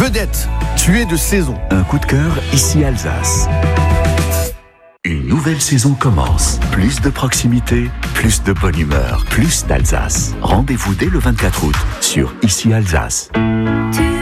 Vedette, tu es de saison. Un coup de cœur, ici Alsace. Une nouvelle saison commence. Plus de proximité, plus de bonne humeur, plus d'Alsace. Rendez-vous dès le 24 août sur Ici Alsace.